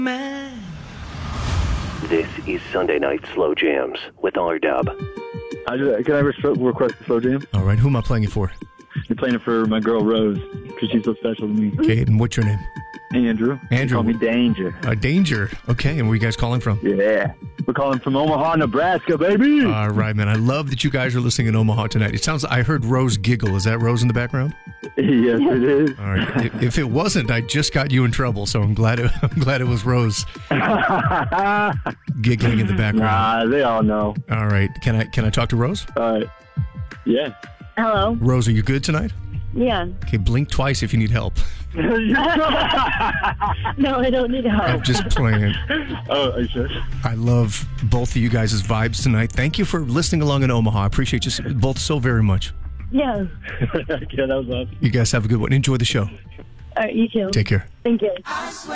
This is Sunday Night Slow Jams with R-Dub. Can I request a slow jam? All right, who am I playing it for? You're playing it for my girl Rose because she's so special to me. Okay, and what's your name? Andrew. Andrew. Call me Danger. Danger. Okay, and where are you guys calling from? Yeah. We're calling from Omaha, Nebraska, baby. All right, man. I love that you guys are listening in Omaha tonight. It sounds. I heard Rose giggle. Is that Rose in the background? Yes, it is. All right. If it wasn't, I just got you in trouble. So I'm glad it was Rose giggling in the background. Nah, they all know. All right. Can I talk to Rose? All right. Yeah. Hello. Rose, are you good tonight? Yeah. Okay. Blink twice if you need help. No, I don't need help. I'm just playing. Oh, are you sure? I love both of you guys' vibes tonight. Thank you for listening along in Omaha. I appreciate you both so very much. Yeah. Yeah, that was awesome. You guys have a good one. Enjoy the show. All right, you too. Take care. Thank you.